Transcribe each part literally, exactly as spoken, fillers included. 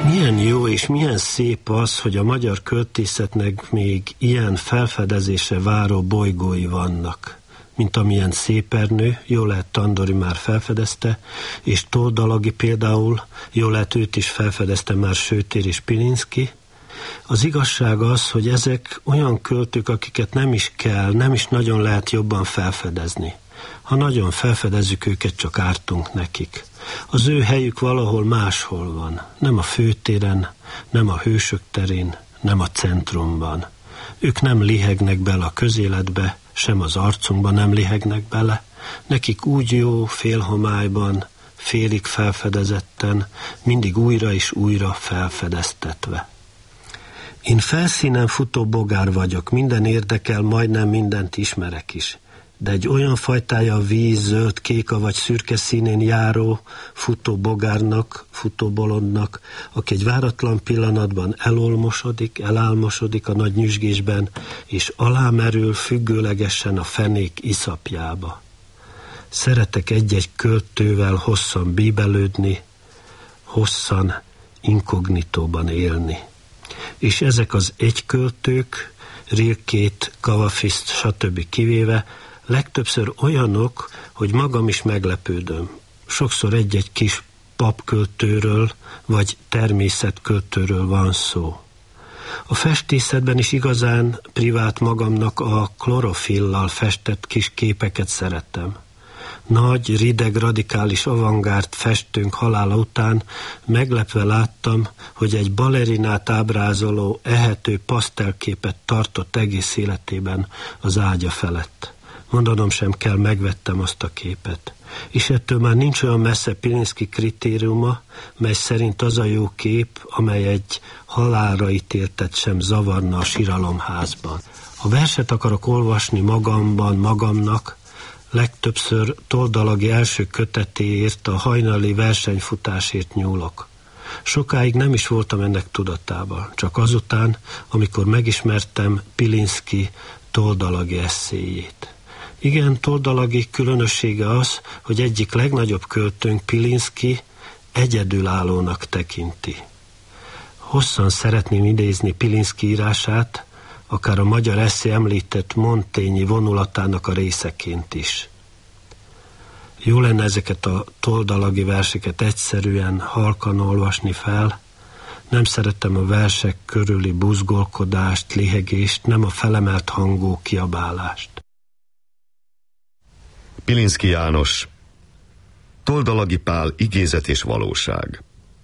Milyen jó és milyen szép az, hogy a magyar költészetnek még ilyen felfedezésre váró bolygói vannak, mint amilyen Szépernő, jól lehet Tandori már felfedezte, és Toldalagi például, jól lehet őt is felfedezte már Sötér és Pilinszky. Az igazság az, hogy ezek olyan költők, akiket nem is kell, nem is nagyon lehet jobban felfedezni. Ha nagyon felfedezzük őket, csak ártunk nekik. Az ő helyük valahol máshol van, nem a főtéren, nem a hősök terén, nem a centrumban. Ők nem lihegnek bele a közéletbe, sem az arcunkban nem lihegnek bele. Nekik úgy jó, félhomályban, félig felfedezetten, mindig újra és újra felfedeztetve. Én felszínen futó bogár vagyok, minden érdekel, majdnem mindent ismerek is. De egy olyan fajtája a víz, zöld, kéka vagy szürke színén járó futó bogárnak, futó bolondnak, aki egy váratlan pillanatban elolmosodik, elálmosodik a nagy nyüzsgésben, és alámerül függőlegesen a fenék iszapjába. Szeretek egy-egy költővel hosszan bíbelődni, hosszan inkognitóban élni. És ezek az egyköltők, Rilkét, Kavafiszt, stb. Kivéve, legtöbbször olyanok, hogy magam is meglepődöm. Sokszor egy-egy kis papköltőről, vagy természetköltőről van szó. A festészetben is igazán privát magamnak a klorofillal festett kis képeket szeretem. Nagy, rideg, radikális avantgárd festőnk halála után meglepve láttam, hogy egy balerinát ábrázoló, ehető pasztelképet tartott egész életében az ágya felett. Mondanom sem kell, megvettem azt a képet. És ettől már nincs olyan messze Pilinszky kritériuma, mely szerint az a jó kép, amely egy halálra ítéltet sem zavarna a siralomházban. Ha verset akarok olvasni magamban, magamnak, legtöbbször Toldalagi első kötetéért, a hajnali versenyfutásért nyúlok. Sokáig nem is voltam ennek tudatában, csak azután, amikor megismertem Pilinszky Toldalagi esszéjét. Igen, Toldalagi különössége az, hogy egyik legnagyobb költőnk, Pilinszky, egyedülállónak tekinti. Hosszan szeretném idézni Pilinszky írását, akár a magyar esszé említett Montényi vonulatának a részeként is. Jó lenne ezeket a Toldalagi verseket egyszerűen, halkan olvasni fel. Nem szeretem a versek körüli buzgolkodást, lihegést, nem a felemelt hangú kiabálást. Pilinszky János, Toldalagi Pál, igézet és valóság.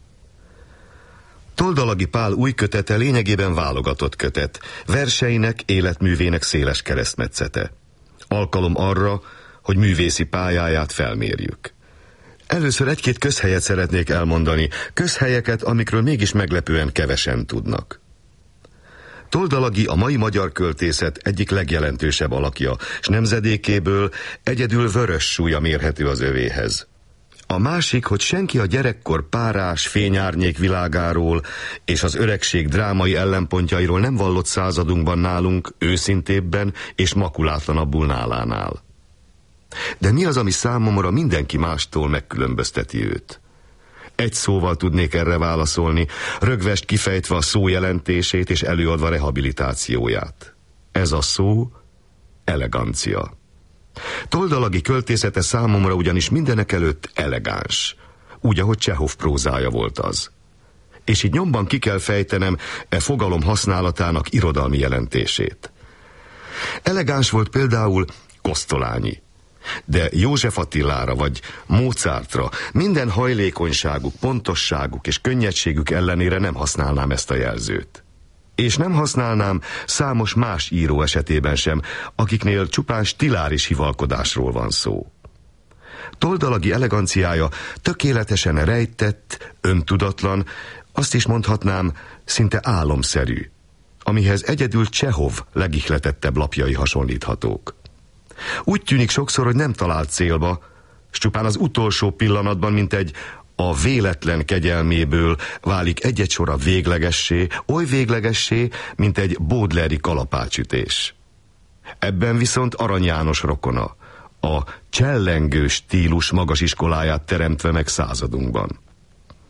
Toldalagi Pál új kötete lényegében válogatott kötet, verseinek, életművének széles keresztmetszete. Alkalom arra, hogy művészi pályáját felmérjük. Először egy-két közhelyet szeretnék elmondani, közhelyeket, amikről mégis meglepően kevesen tudnak. Toldalagi a mai magyar költészet egyik legjelentősebb alakja, s nemzedékéből egyedül vörös súlya mérhető az övéhez. A másik, hogy senki a gyerekkor párás, fényárnyék világáról és az öregség drámai ellenpontjairól nem vallott századunkban nálunk őszintébben és makulátlanabbul nálánál. De mi az, ami számomra mindenki mástól megkülönbözteti őt? Egy szóval tudnék erre válaszolni, rögvest kifejtve a szó jelentését és előadva rehabilitációját. Ez a szó elegancia. Toldalagi költészete számomra ugyanis mindenek előtt elegáns, úgy, ahogy Csehov prózája volt az. És így nyomban ki kell fejtenem e fogalom használatának irodalmi jelentését. Elegáns volt például Kosztolányi, de József Attilára vagy Mozartra minden hajlékonyságuk, pontosságuk és könnyedségük ellenére nem használnám ezt a jelzőt. És nem használnám számos más író esetében sem, akiknél csupán stiláris hivalkodásról van szó. Toldalagi eleganciája tökéletesen rejtett, öntudatlan, azt is mondhatnám, szinte álomszerű, amihez egyedül Csehov legihletettebb lapjai hasonlíthatók. Úgy tűnik sokszor, hogy nem talált célba, s csupán az utolsó pillanatban, mint egy a véletlen kegyelméből válik egy-egy sora véglegessé, oly véglegessé, mint egy Baudelaire-i kalapácsütés. Ebben viszont Arany János rokona, a csellengő stílus magas iskoláját teremtve meg századunkban.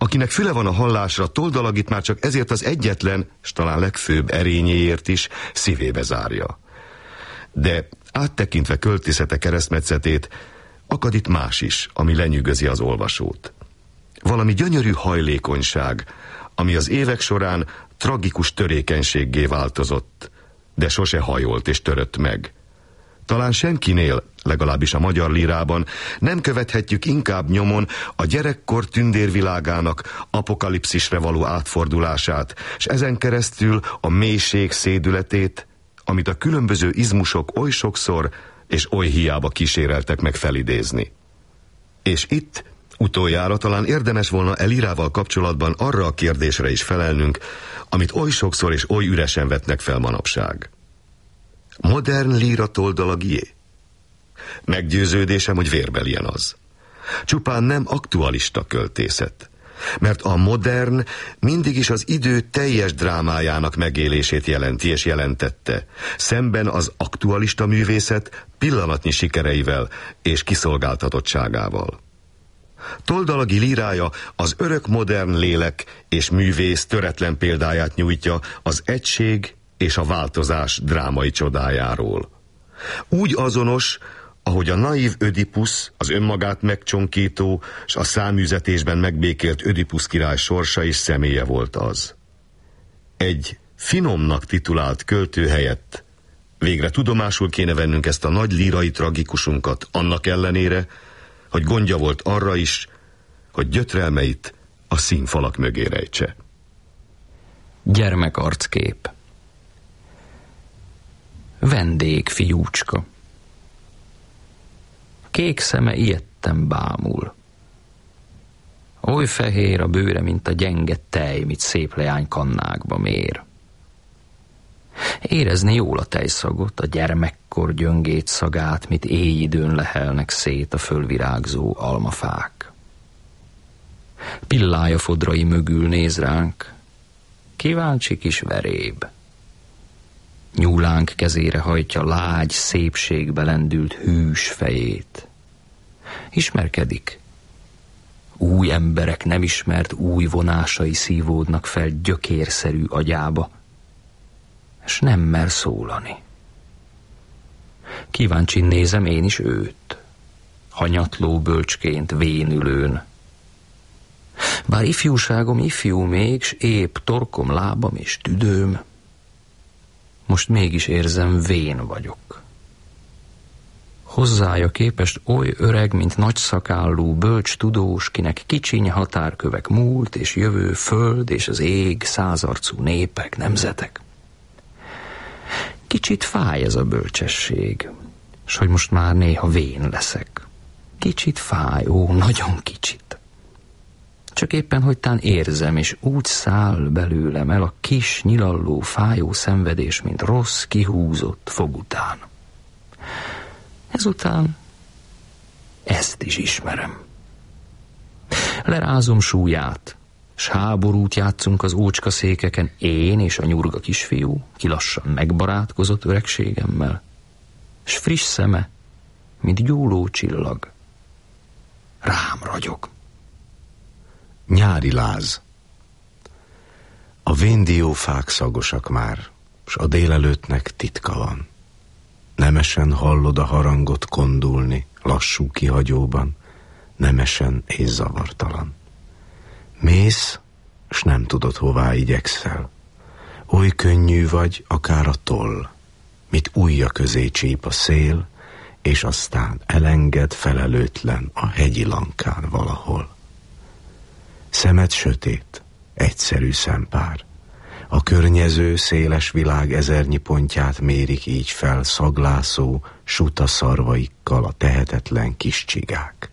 Akinek füle van a hallásra, Toldalagit már csak ezért az egyetlen, s talán legfőbb erényéért is szívébe zárja. De áttekintve költészete keresztmetszetét, akad itt más is, ami lenyűgözi az olvasót. Valami gyönyörű hajlékonyság, ami az évek során tragikus törékenységgé változott, de sose hajolt és törött meg. Talán senkinél, legalábbis a magyar lírában nem követhetjük inkább nyomon a gyerekkor tündérvilágának apokalipszisre való átfordulását, és ezen keresztül a mélység szédületét, amit a különböző izmusok oly sokszor és oly hiába kíséreltek meg felidézni. És itt utoljára talán érdemes volna e lírával kapcsolatban arra a kérdésre is felelnünk, amit oly sokszor és oly üresen vetnek fel manapság. Modern líra Toldalagié? Meggyőződésem, hogy vérbelien az. Csupán nem aktualista költészet, mert a modern mindig is az idő teljes drámájának megélését jelenti és jelentette, szemben az aktualista művészet pillanatnyi sikereivel és kiszolgáltatottságával. Toldalagi lírája az örök modern lélek és művész töretlen példáját nyújtja az egység és a változás drámai csodájáról. Úgy azonos, ahogy a naív Ödipusz, az önmagát megcsonkító, s a száműzetésben megbékélt Ödipusz király sorsa és személye volt az. Egy finomnak titulált költő helyett végre tudomásul kéne vennünk ezt a nagy lírai tragikusunkat, annak ellenére, hogy gondja volt arra is, hogy gyötrelmeit a színfalak mögé rejtse. Gyermekarckép. Vendég fiúcska. Kék szeme ijedten bámul. Oly fehér a bőre, mint a gyenge tej, mit szép leány kannákba mér. Érezni jól a tejszagot, a gyermekkor gyöngét szagát, mit éjidőn lehelnek szét a fölvirágzó almafák. Pillája fodrai mögül néz ránk, kíváncsi kis veréb. Nyúlánk kezére hajtja lágy szépségbe lendült hűs fejét. Ismerkedik. Új emberek nem ismert új vonásai szívódnak fel gyökérszerű agyába, és nem mer szólani. Kíváncsin nézem én is őt, hanyatló bölcsként vénülőn. Bár ifjúságom ifjú még, s épp torkom, lábam és tüdőm, most mégis érzem, vén vagyok. Hozzája képest oly öreg, mint nagyszakállú, bölcs tudós, kinek kicsiny határkövek múlt és jövő, föld és az ég, százarcú népek, nemzetek. Kicsit fáj ez a bölcsesség, s hogy most már néha vén leszek. Kicsit fáj, ó, nagyon kicsit. Csak éppen, hogy tán érzem, és úgy száll belőlem el a kis, nyilalló, fájó szenvedés, mint rossz, kihúzott fog után. Ezután ezt is ismerem. Lerázom súlyát, s háborút játszunk az ócskaszékeken, én és a nyurga kisfiú, ki lassan megbarátkozott öregségemmel, s friss szeme, mint gyúló csillag, rám ragyog. Nyári láz. A véndiófák szagosak már, s a délelőttnek titka van. Nemesen hallod a harangot kondulni, lassú kihagyóban, nemesen és zavartalan. Mész, s nem tudod, hová igyekszel. Oly könnyű vagy, akár a toll, mit ujja közé csíp a szél, és aztán elenged felelőtlen a hegyi lankán valahol. Szemed sötét, egyszerű szempár. A környező széles világ ezernyi pontját mérik így fel szaglászó, suta szarvaikkal a tehetetlen kis csigák.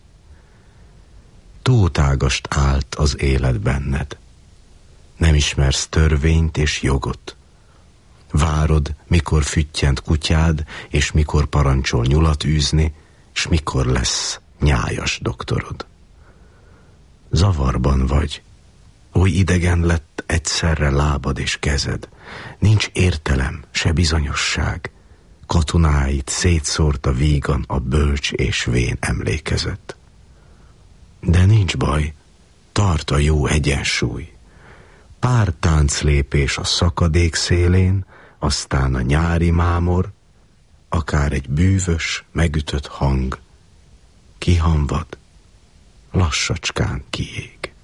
Tótágast állt az élet benned. Nem ismersz törvényt és jogot. Várod, mikor füttyent kutyád, és mikor parancsol nyulat űzni, s mikor lesz nyájas doktorod. Zavarban vagy, oly idegen lett egyszerre lábad és kezed. Nincs értelem, se bizonyosság. Katonáit szétszórta vígan a bölcs és vén emlékezet. De nincs baj, tart a jó egyensúly. Pár tánclépés a szakadék szélén, aztán a nyári mámor, akár egy bűvös, megütött hang, kihamvad, lassacskán kiég.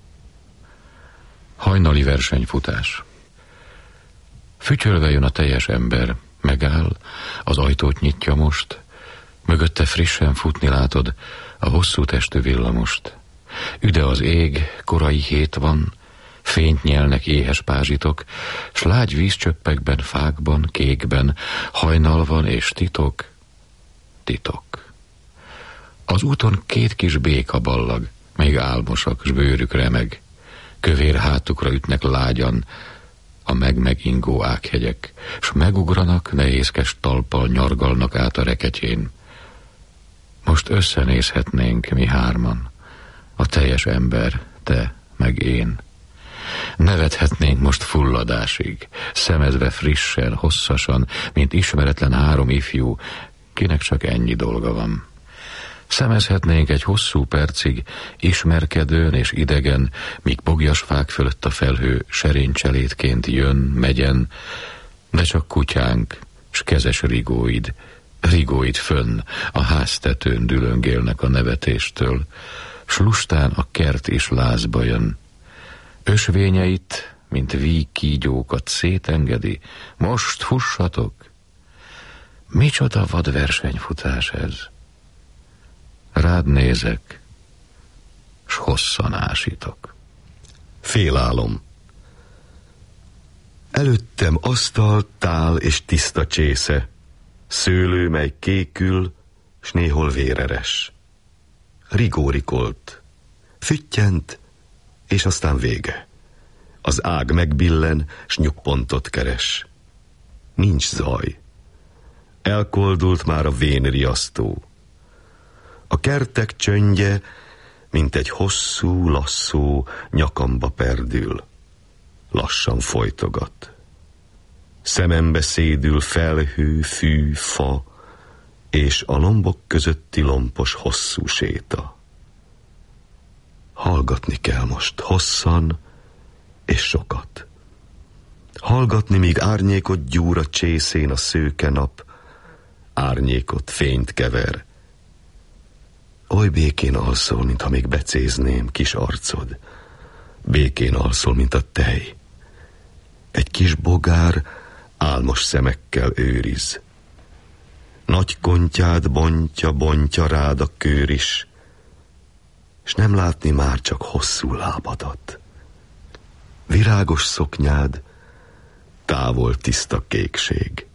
Hajnali versenyfutás. Fütyölve jön a teljes ember, megáll, az ajtót nyitja most, mögötte frissen futni látod a hosszú testű villamost. Üde az ég, korai hét van, fényt nyelnek éhes pázsitok, s lágy vízcsöppekben, fákban, kékben, hajnal van és titok, titok. Az úton két kis béka ballag, még álmosak, s bőrük remeg, kövér hátukra ütnek lágyan a meg-megingó ághegyek, s megugranak, nehézkes talppal nyargalnak át a reketyén. Most összenézhetnénk mi hárman, a teljes ember, te meg én. Nevethetnénk most fulladásig, szemezve frissen, hosszasan, mint ismeretlen három ifjú, kinek csak ennyi dolga van. Szemezhetnénk egy hosszú percig, ismerkedőn és idegen, míg bogyasfák fölött a felhő serénycselétként jön, megyen, de csak kutyánk, s kezes rigóid, rigóid fönn, a háztetőn dülöngélnek a nevetéstől, s lustán a kert is lázba jön. Ösvényeit, mint vígkígyókat szétengedi, most fussatok! Micsoda vad versenyfutás ez! Rád nézek, s hosszan ásítok. Félálom. Előttem asztal, tál és tiszta csésze, szőlő, mely kékül, s néhol véreres. Rigó rikolt, füttyent, és aztán vége. Az ág megbillen, s nyugpontot keres. Nincs zaj. Elkoldult már a vén riasztó. A kertek csöndje, mint egy hosszú lasszó, nyakamba perdül. Lassan folytogat. Szemembe szédül felhő, fű, fa, és a lombok közötti lompos hosszú séta. Hallgatni kell most hosszan és sokat. Hallgatni, míg árnyékot gyúr a csészén a szőke nap, árnyékot, fényt kever. Oly békén alszol, mintha még becézném, kis arcod. Békén alszol, mint a tej. Egy kis bogár álmos szemekkel őriz. Nagy kontyád bontja, bontja rád a kőr is, s nem látni már csak hosszú lábadat. Virágos szoknyád, távol tiszta kékség.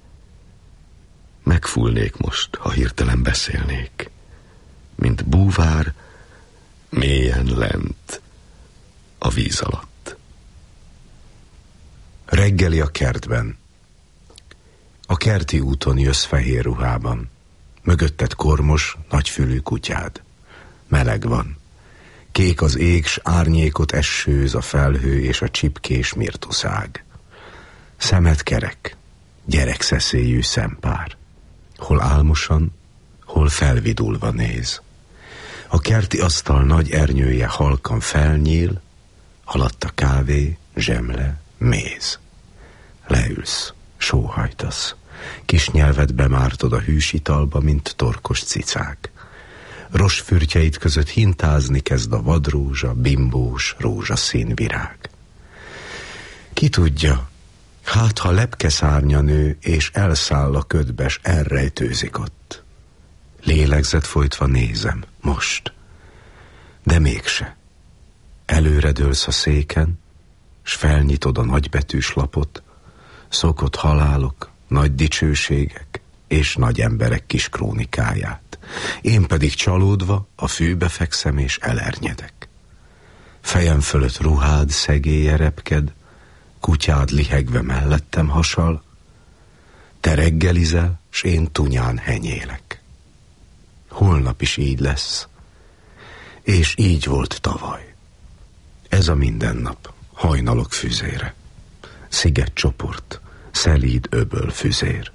Megfúlnék most, ha hirtelen beszélnék, mint búvár mélyen lent a víz alatt. Reggeli a kertben. A kerti úton jössz fehér ruhában. Mögötted kormos, nagyfülű kutyád. Meleg van. Kék az ég, s árnyékot essőz a felhő és a csipkés mirtuszág. Szemed kerek, gyerekszeszélyű szempár. Hol álmosan, hol felvidulva néz. A kerti asztal nagy ernyője halkan felnyíl, alatta kávé, zsemle, méz. Leülsz, sóhajtasz. Kis nyelvet bemártod a hűs italba, mint torkos cicák. Rosfürtjeid között hintázni kezd a vadrózsa, bimbós rózsaszín virág. Ki tudja, hát ha lepkeszárnya nő, és elszáll a ködbe, s elrejtőzik ott. Lélegzet folytva nézem, most. De mégse. Előredőlsz a széken, s felnyitod a nagybetűs lapot, szokott halálok, nagy dicsőségek és nagy emberek kis krónikáját. Én pedig csalódva a fűbe fekszem és elernyedek. Fejem fölött ruhád szegélye repked, kutyád lihegve mellettem hasal, te reggelizel, s én tunyán henyélek. Holnap is így lesz, és így volt tavaly. Ez a mindennap, hajnalok füzére, szigetcsoport, szelíd öböl füzér.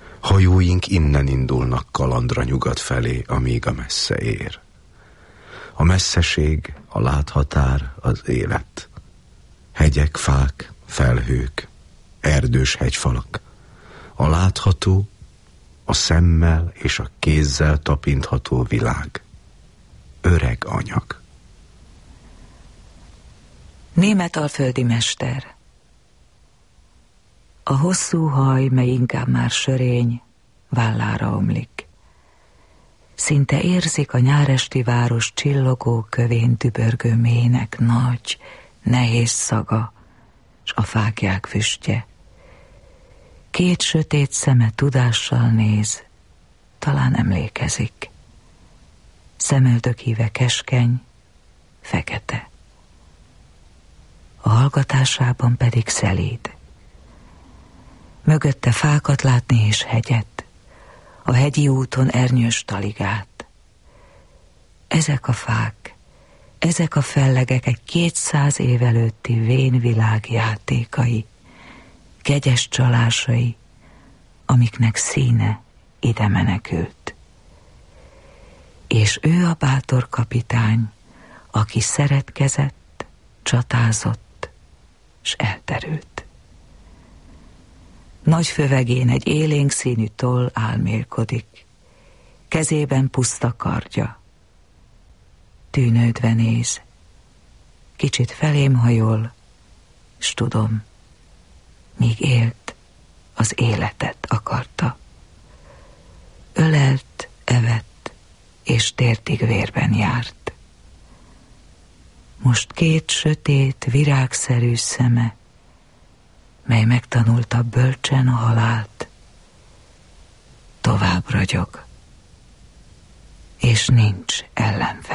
Hajóink innen indulnak kalandra nyugat felé, amíg a messze ér. A messzeség, a láthatár, az élet. Hegyek, fák, felhők, erdős hegyfalak. A látható, a szemmel és a kézzel tapintható világ. Öreg anyag. Németalföldi mester. A hosszú haj, mely inkább már sörény, vállára omlik. Szinte érzik a nyáresti város csillogó kövén dübörgő mélynek nagy, nehéz szaga, s a fáklyák füstje. Két sötét szeme tudással néz, talán emlékezik. Szemöldökíve keskeny, fekete. A hallgatásában pedig szelíd. Mögötte fákat látni és hegyet, a hegyi úton ernyős taligát. Ezek a fák, ezek a fellegek egy kétszáz év előtti vén világ játékai, kegyes csalásai, amiknek színe ide menekült. És ő a bátor kapitány, aki szeretkezett, csatázott, s elterült. Nagy fövegén egy élénk színű toll álmélkodik, kezében puszta kardja. Tűnődve néz, kicsit felém hajol, s tudom, míg élt, az életet akarta. Ölelt, evett, és tértig vérben járt. Most két sötét, virágszerű szeme, mely megtanulta bölcsen a halált, tovább ragyog, és nincs ellenfele.